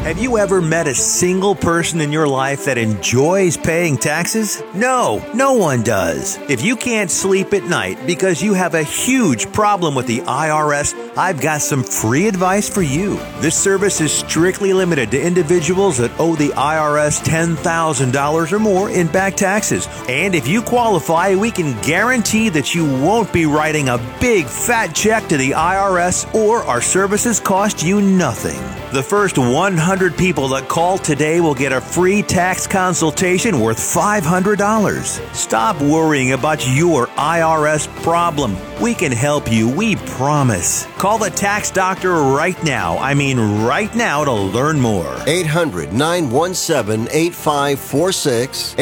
Have you ever met a single person in your life that enjoys paying taxes? No, no one does. If you can't sleep at night because you have a huge problem with the IRS, I've got some free advice for you. This service is strictly limited to individuals that owe the IRS $10,000 or more in back taxes. And if you qualify, we can guarantee that you won't be writing a big fat check to the IRS, or our services cost you nothing. The first 100 people that call today will get a free tax consultation worth $500. Stop worrying about your IRS problem. We can help you, we promise. Call the tax doctor right now. I mean right now, to learn more. 800-917-8546.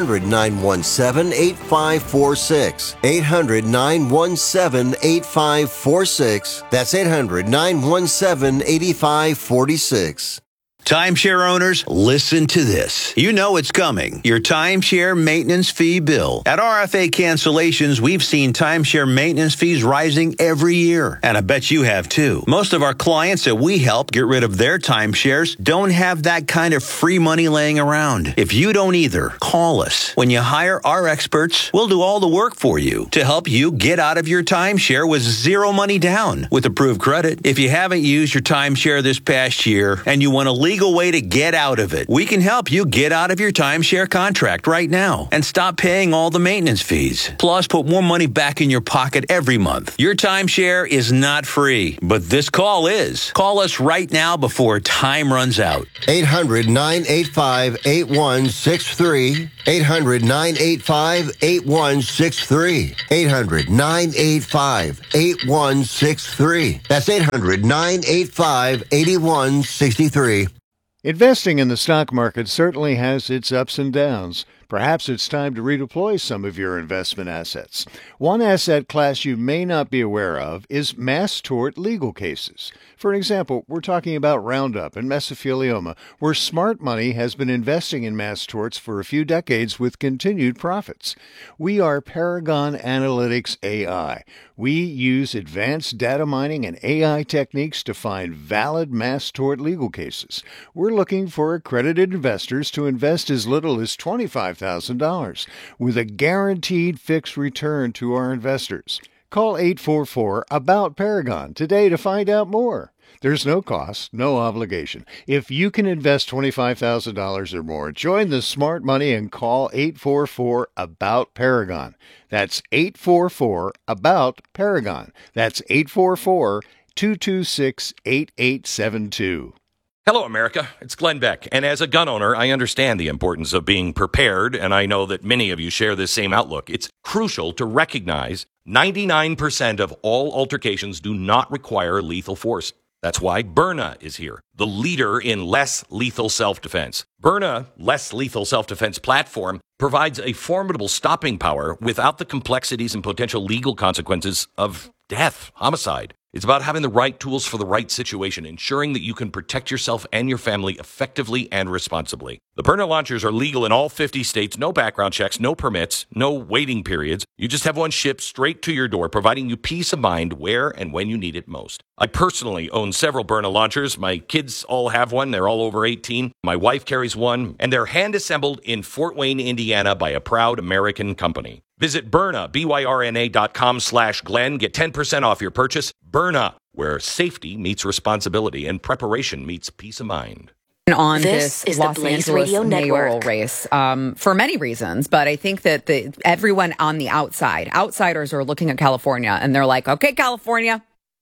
800-917-8546. 800-917-8546. That's 800-917-8546. Timeshare owners, listen to this. You know it's coming. Your timeshare maintenance fee bill. At RFA Cancellations, we've seen timeshare maintenance fees rising every year. And I bet you have too. Most of our clients that we help get rid of their timeshares don't have that kind of free money laying around. If you don't either, call us. When you hire our experts, we'll do all the work for you to help you get out of your timeshare with zero money down with approved credit. If you haven't used your timeshare this past year and you want to legal way to get out of it, we can help you get out of your timeshare contract right now and stop paying all the maintenance fees. Plus, put more money back in your pocket every month. Your timeshare is not free, but this call is. Call us right now before time runs out. 800-985-8163. 800-985-8163. 800-985-8163. That's 800-985-8163. Investing in the stock market certainly has its ups and downs. Perhaps it's time to redeploy some of your investment assets. One asset class you may not be aware of is mass tort legal cases. For example, we're talking about Roundup and mesothelioma, where smart money has been investing in mass torts for a few decades with continued profits. We are Paragon Analytics AI. We use advanced data mining and AI techniques to find valid mass tort legal cases. We're looking for accredited investors to invest as little as $25,000 with a guaranteed fixed return to our investors. Call 844-ABOUT-PARAGON today to find out more. There's no cost, no obligation. If you can invest $25,000 or more, join the smart money and call 844-ABOUT-PARAGON. That's 844-ABOUT-PARAGON. That's 844-226-8872. Hello, America. It's Glenn Beck. And as a gun owner, I understand the importance of being prepared, and I know that many of you share this same outlook. It's crucial to recognize 99% of all altercations do not require lethal force. That's why Byrna is here, the leader in less lethal self-defense. Byrna Less Lethal Self-Defense platform provides a formidable stopping power without the complexities and potential legal consequences of death, homicide. It's about having the right tools for the right situation, ensuring that you can protect yourself and your family effectively and responsibly. The Byrna launchers are legal in all 50 states, no background checks, no permits, no waiting periods. You just have one shipped straight to your door, providing you peace of mind where and when you need it most. I personally own several Byrna launchers. My kids all have one. They're all over 18. My wife carries one, and they're hand-assembled in Fort Wayne, Indiana by a proud American company. Visit Byrna, BYRNA.com/Glenn. Get 10% off your purchase. Byrna, where safety meets responsibility and preparation meets peace of mind. On this Los Angeles mayoral race for many reasons, but I think that everyone on the outsiders are looking at California and they're like, okay, California,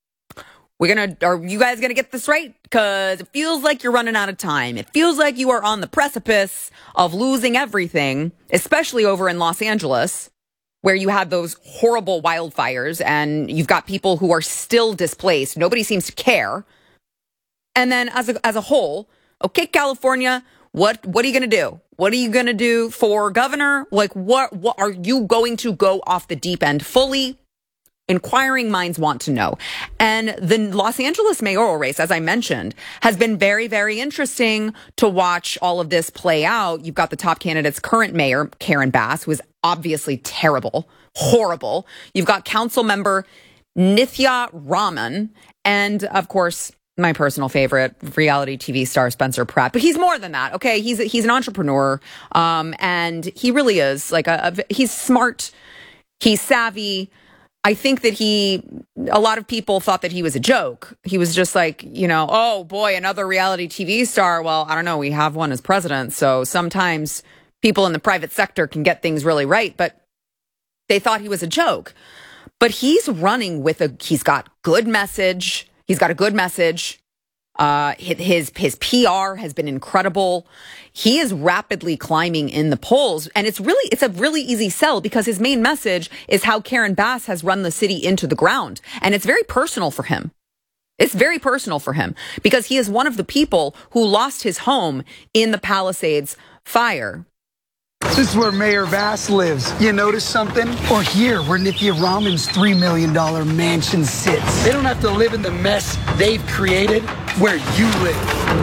are you guys going to get this right? Because it feels like you're running out of time. It feels like you are on the precipice of losing everything, especially over in Los Angeles, where you had those horrible wildfires and you've got people who are still displaced. Nobody seems to care. And then as a whole, okay, California, what are you going to do? What are you going to do for governor? Like, what are you going to go off the deep end fully? Inquiring minds want to know. And the Los Angeles mayoral race, as I mentioned, has been very, very interesting to watch all of this play out. You've got the top candidate's current mayor, Karen Bass, who is obviously terrible, horrible. You've got council member Nithya Raman, and of course, my personal favorite, reality TV star Spencer Pratt. But he's more than that, okay? He's an entrepreneur, and he really is like he's smart, he's savvy. I think that a lot of people thought that he was a joke. He was just like, oh boy, another reality TV star. Well, I don't know. We have one as president, so sometimes people in the private sector can get things really right, but they thought he was a joke. But he's running he's got good message. He's got a good message. His PR has been incredible. He is rapidly climbing in the polls, and it's a really easy sell because his main message is how Karen Bass has run the city into the ground, and it's very personal for him. It's very personal for him because he is one of the people who lost his home in the Palisades fire. This is where Mayor Bass lives. You notice something? Or here, where Nithya Raman's $3 million mansion sits. They don't have to live in the mess they've created where you live.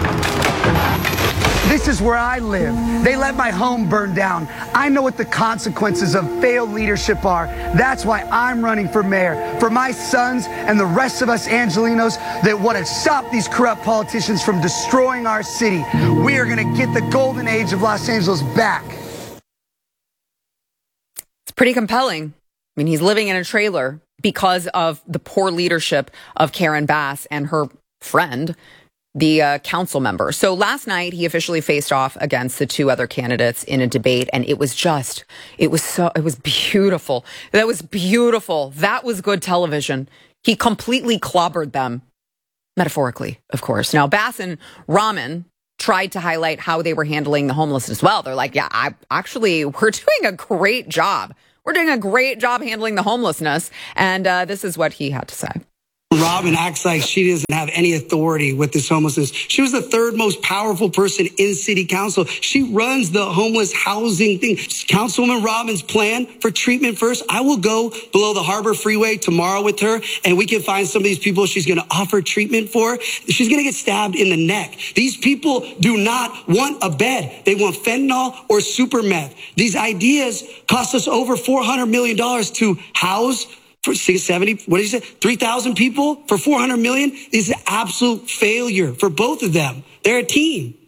This is where I live. They let my home burn down. I know what the consequences of failed leadership are. That's why I'm running for mayor. For my sons and the rest of us Angelinos that want to stop these corrupt politicians from destroying our city. We are going to get the golden age of Los Angeles back. Pretty compelling. I mean, he's living in a trailer because of the poor leadership of Karen Bass and her friend, the council member. So last night, he officially faced off against the two other candidates in a debate, and it was beautiful. That was beautiful. That was good television. He completely clobbered them, metaphorically, of course. Now, Bass and Raman tried to highlight how they were handling the homelessness well. They're like, we're doing a great job. We're doing a great job handling the homelessness. And this is what he had to say. Robin acts like she doesn't have any authority with this homelessness. She was the third most powerful person in city council. She runs the homeless housing thing. Councilwoman Robin's plan for treatment first. I will go below the Harbor Freeway tomorrow with her, and we can find some of these people she's going to offer treatment for. She's going to get stabbed in the neck. These people do not want a bed. They want fentanyl or super meth. These ideas cost us over $400 million to house for 670, what did you say? 3,000 people for $400 million is an absolute failure for both of them. They're a team.